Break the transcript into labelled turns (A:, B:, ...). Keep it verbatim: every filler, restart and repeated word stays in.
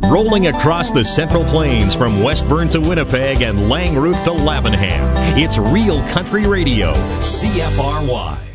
A: Rolling across the Central Plains from Westburn to Winnipeg and Langrooth to Lavenham. It's Real Country Radio, C F R Y.